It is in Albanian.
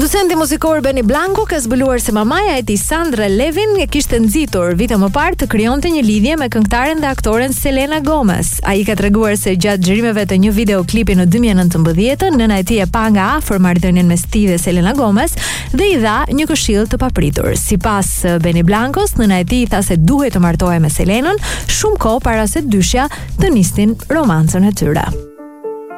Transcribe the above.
Producenti muzikor Benny Blanco ka zbuluar se mamaja e tij Sandra Levin e kishte nxitur vite më parë të krijonte një lidhje me këngëtaren dhe aktoren Selena Gomez. Ai ka treguar se gjatë xhirimeve të një videoklipi në 2019, nëna e tij e pa nga afër marrëdhënien mes tij dhe Selena Gomez dhe i dha një këshill të papritur. Sipas Benny Blancos, nëna e tij tha se duhej të martohej me Selenën shumë kohë para se dyshja të nisnin romancën e tyre.